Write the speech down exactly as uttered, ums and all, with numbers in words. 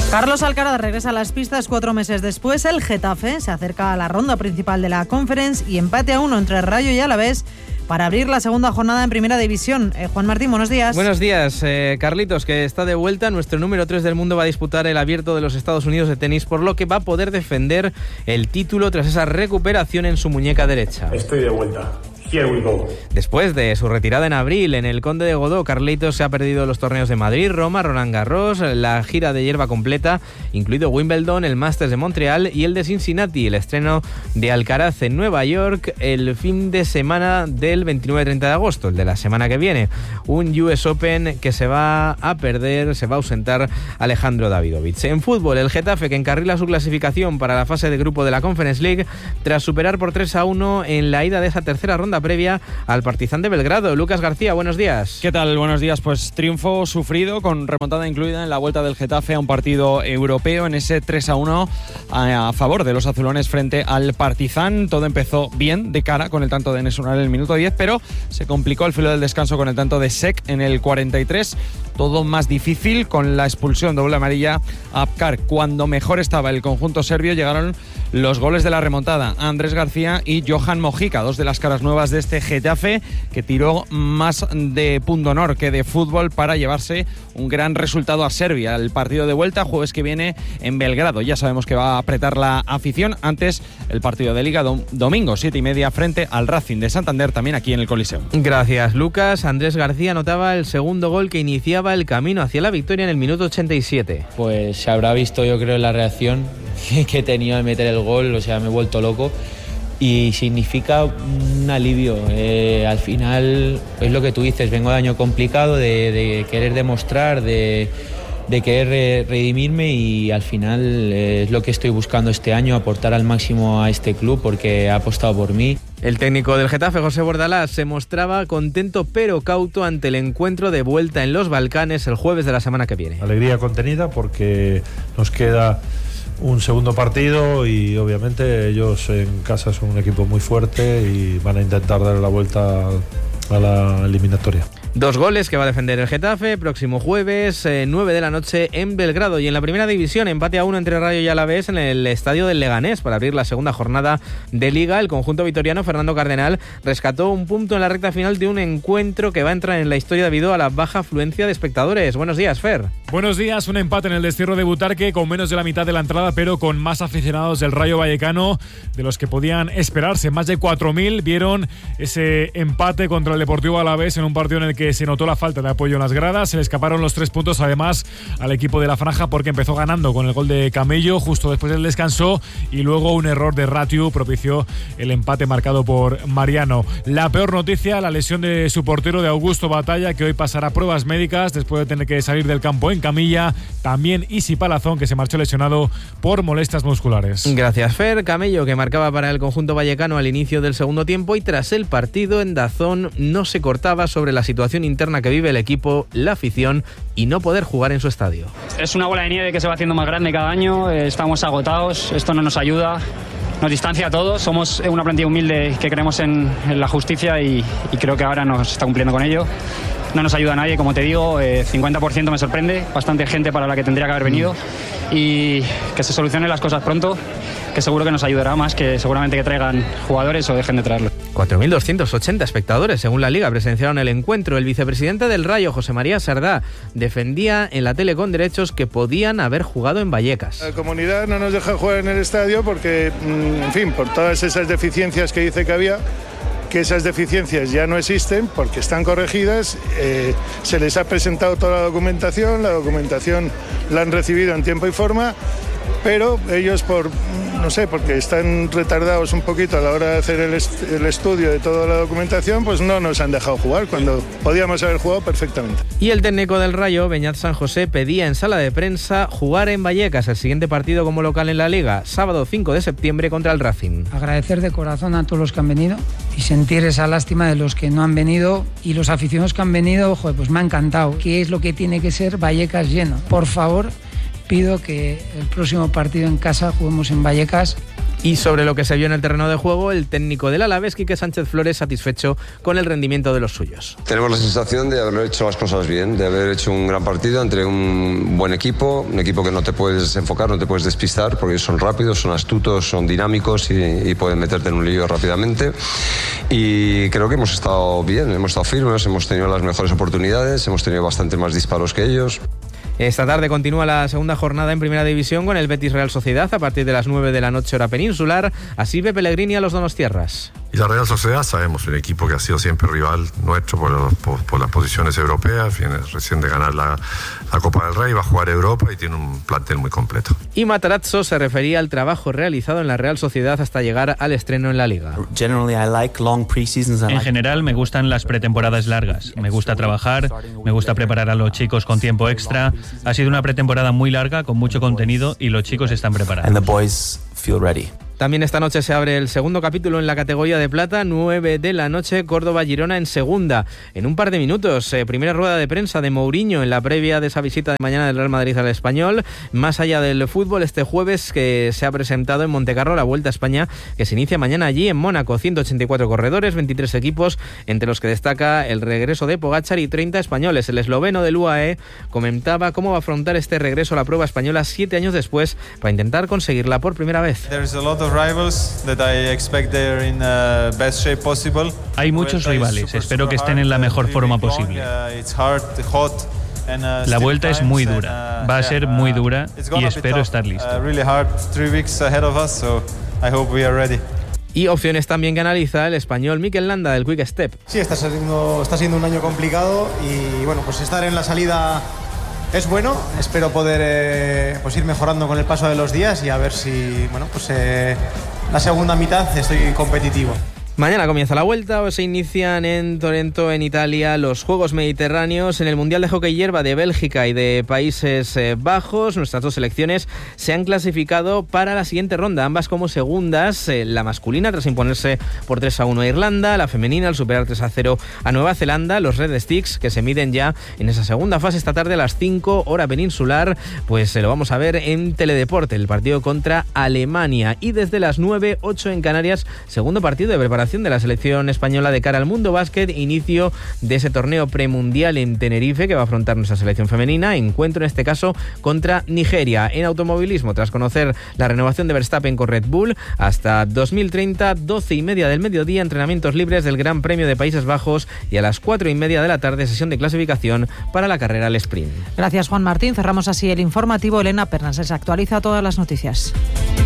Carlos Alcaraz regresa a las pistas cuatro meses después. El Getafe se acerca a la ronda principal de la Conference y empate a uno entre Rayo y Alavés para abrir la segunda jornada en Primera División. Eh, Juan Martín, buenos días. Buenos días, eh, Carlitos, que está de vuelta. Nuestro número tres del mundo va a disputar el Abierto de los Estados Unidos de tenis, por lo que va a poder defender el título tras esa recuperación en su muñeca derecha. Estoy de vuelta. Here we go. Después de su retirada en abril en el Conde de Godó, Carlitos se ha perdido los torneos de Madrid, Roma, Roland Garros, la gira de hierba completa, incluido Wimbledon, el Masters de Montreal y el de Cincinnati, el estreno de Alcaraz en Nueva York el fin de semana del veintinueve treinta de agosto, el de la semana que viene. Un U S Open que se va a perder, se va a ausentar Alejandro Davidovich. En fútbol, el Getafe, que encarrila su clasificación para la fase de grupo de la Conference League tras superar por tres a uno en la ida de esa tercera ronda previa al Partizan de Belgrado. Lucas García, buenos días. ¿Qué tal? Buenos días. Pues triunfo sufrido con remontada incluida en la vuelta del Getafe a un partido europeo en ese tres a uno a, a favor de los azulones frente al Partizan. Todo empezó bien de cara con el tanto de Enes Ünal en el minuto diez, pero se complicó al filo del descanso con el tanto de Sek en el cuarenta y tres. Todo más difícil con la expulsión doble amarilla a Apkar. Cuando mejor estaba el conjunto serbio llegaron los goles de la remontada. Andrés García y Johan Mojica, dos de las caras nuevas de este Getafe, que tiró más de pundonor que de fútbol para llevarse un gran resultado a Serbia. El partido de vuelta, jueves que viene en Belgrado. Ya sabemos que va a apretar la afición. Antes, el partido de Liga, dom- domingo, siete y media, frente al Racing de Santander, también aquí en el Coliseo. Gracias, Lucas. Andrés García anotaba el segundo gol que iniciaba el camino hacia la victoria en el minuto ochenta y siete. Pues se habrá visto, yo creo, la reacción que he tenido al meter el gol. O sea, me he vuelto loco. Y significa un alivio. Eh, al final es lo que tú dices, vengo de año complicado, de, de querer demostrar, de, de querer re, redimirme y al final eh, es lo que estoy buscando este año, aportar al máximo a este club porque ha apostado por mí. El técnico del Getafe, José Bordalás, se mostraba contento pero cauto ante el encuentro de vuelta en los Balcanes el jueves de la semana que viene. Alegría contenida porque nos queda un segundo partido y obviamente ellos en casa son un equipo muy fuerte y van a intentar dar la vuelta a la eliminatoria. Dos goles que va a defender el Getafe próximo jueves, eh, nueve de la noche en Belgrado. Y en la primera división, empate a uno entre Rayo y Alavés en el estadio del Leganés para abrir la segunda jornada de Liga. El conjunto vitoriano, Fernando Cardenal, rescató un punto en la recta final de un encuentro que va a entrar en la historia debido a la baja afluencia de espectadores. Buenos días, Fer. Buenos días, un empate en el destierro de Butarque con menos de la mitad de la entrada, pero con más aficionados del Rayo Vallecano de los que podían esperarse. Más de cuatro mil vieron ese empate contra el Deportivo Alavés en un partido en el que se notó la falta de apoyo en las gradas. Se le escaparon los tres puntos además al equipo de la Franja porque empezó ganando con el gol de Camello justo después del descanso y luego un error de Ratiu propició el empate marcado por Mariano. La peor noticia, la lesión de su portero, de Augusto Batalla, que hoy pasará pruebas médicas después de tener que salir del campo en camilla. También Isi Palazón, que se marchó lesionado por molestias musculares. Gracias, Fer. Camello, que marcaba para el conjunto vallecano al inicio del segundo tiempo, y tras el partido en Dazón no se cortaba sobre la situación interna que vive el equipo, la afición y no poder jugar en su estadio. Es una bola de nieve que se va haciendo más grande cada año, estamos agotados, esto no nos ayuda, nos distancia a todos. Somos una plantilla humilde que creemos en, en la justicia y, y creo que ahora nos está cumpliendo con ello. No nos ayuda a nadie, como te digo, eh, cincuenta por ciento me sorprende, bastante gente para la que tendría que haber venido, y que se solucionen las cosas pronto, que seguro que nos ayudará más que seguramente que traigan jugadores o dejen de traerlos. cuatro mil doscientos ochenta espectadores, según la Liga, presenciaron el encuentro. El vicepresidente del Rayo, José María Sardá, defendía en la tele con derechos que podían haber jugado en Vallecas. La comunidad no nos deja jugar en el estadio porque, en fin, por todas esas deficiencias que dice que había, que esas deficiencias ya no existen porque están corregidas, eh, se les ha presentado toda la documentación, la documentación la han recibido en tiempo y forma, pero ellos por, no sé, porque están retardados un poquito a la hora de hacer el, est- el estudio de toda la documentación, pues no nos han dejado jugar cuando podíamos haber jugado perfectamente. Y el técnico del Rayo, Beñat San José, pedía en sala de prensa jugar en Vallecas el siguiente partido como local en la Liga, sábado cinco de septiembre contra el Racing. Agradecer de corazón a todos los que han venido y sentir esa lástima de los que no han venido, y los aficionados que han venido, joder, pues me ha encantado. ¿Qué es lo que tiene que ser Vallecas lleno? Por favor, pido que el próximo partido en casa juguemos en Vallecas Y sobre lo que se vio en el terreno de juego, el técnico del Alavés, Quique Sánchez Flores, satisfecho con el rendimiento de los suyos. Tenemos la sensación de haber hecho las cosas bien, de haber hecho un gran partido entre un buen equipo, un equipo que no te puedes enfocar, no te puedes despistar, porque son rápidos, son astutos, son dinámicos y, y pueden meterte en un lío rápidamente. Y creo que hemos estado bien, hemos estado firmes, hemos tenido las mejores oportunidades, hemos tenido bastante más disparos que ellos. Esta tarde continúa la segunda jornada en Primera División con el Betis Real Sociedad a partir de las nueve de la noche hora peninsular. Así ve Pellegrini a los donostiarras. Y la Real Sociedad, sabemos, un equipo que ha sido siempre rival nuestro por, los, por, por las posiciones europeas, viene recién de ganar la, la Copa del Rey, va a jugar Europa y tiene un plantel muy completo. Y Matarazzo se refería al trabajo realizado en la Real Sociedad hasta llegar al estreno en la Liga. En general me gustan las pretemporadas largas, me gusta trabajar, me gusta preparar a los chicos con tiempo extra. Ha sido una pretemporada muy larga, con mucho contenido y los chicos están preparados. También esta noche se abre el segundo capítulo en la categoría de plata, nueve de la noche, Córdoba-Girona en segunda. En un par de minutos, eh, primera rueda de prensa de Mourinho en la previa de esa visita de mañana del Real Madrid al Español. Más allá del fútbol, este jueves que se ha presentado en Montecarlo la Vuelta a España, que se inicia mañana allí en Mónaco. ciento ochenta y cuatro corredores, veintitrés equipos, entre los que destaca el regreso de Pogačar y treinta españoles. El esloveno del U A E comentaba cómo va a afrontar este regreso a la prueba española siete años después para intentar conseguirla por primera vez. Hay muchos rivales, espero que estén en la mejor forma posible. La vuelta es muy dura, va a ser muy dura y espero estar listo. Y opciones también que analiza el español Mikel Landa del Quick Step. Sí, está siendo, está siendo un año complicado y bueno, pues estar en la salida es bueno. Espero poder eh, pues ir mejorando con el paso de los días y a ver si, bueno, pues eh, la segunda mitad estoy competitivo. Mañana comienza la vuelta o se inician en Torento, en Italia, los Juegos Mediterráneos. En el Mundial de Hockey Hierba de Bélgica y de Países Bajos, nuestras dos selecciones se han clasificado para la siguiente ronda, ambas como segundas. La masculina tras imponerse por tres a uno a Irlanda, la femenina al superar tres a cero a Nueva Zelanda. Los Red Sticks, que se miden ya en esa segunda fase esta tarde a las cinco hora peninsular, pues se lo vamos a ver en Teledeporte, el partido contra Alemania. Y desde las nueve, ocho en Canarias, segundo partido de preparación de la selección española de cara al Mundo Básquet, inicio de ese torneo premundial en Tenerife que va a afrontar nuestra selección femenina, encuentro en este caso contra Nigeria. En automovilismo, tras conocer la renovación de Verstappen con Red Bull hasta dos mil treinta, doce y media del mediodía, entrenamientos libres del Gran Premio de Países Bajos y a las cuatro y media de la tarde sesión de clasificación para la carrera al sprint. Gracias, Juan Martín. Cerramos así el informativo. Elena Pernas se actualiza todas las noticias.